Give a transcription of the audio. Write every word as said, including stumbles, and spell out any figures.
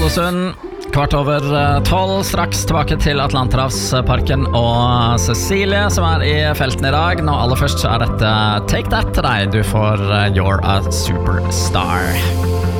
Ålesund. Kvart over tolv, straks tilbake til Atlanterhavsparken og Cecilie som er i felten i dag. Nå aller først så er dette Take That til deg. Du får You're a Superstar.